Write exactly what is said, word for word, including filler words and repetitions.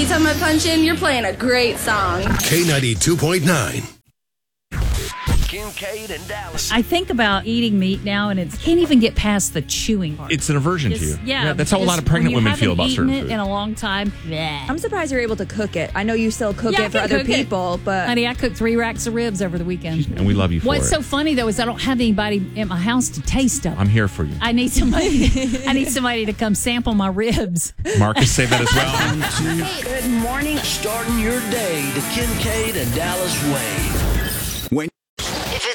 Anytime I punch in, you're playing a great song. K ninety-two point nine. Kincaid and Dallas. I think about eating meat now, and it can't even get past the chewing part. It's an aversion Just- to you. Yeah, That's how a lot of pregnant women feel about certain it food. in a long time. Bleh. I'm surprised you're able to cook it. I know you still cook Yeah, I it for can other cook it. people, but Honey, I cooked three racks of ribs over the weekend. And we love you for What's it. so funny though is I don't have anybody at my house to taste them. I'm here for you. I need somebody. I need somebody to come sample my ribs. Marcus, say that as well. Good morning. Starting your day the Kincaid and Dallas way.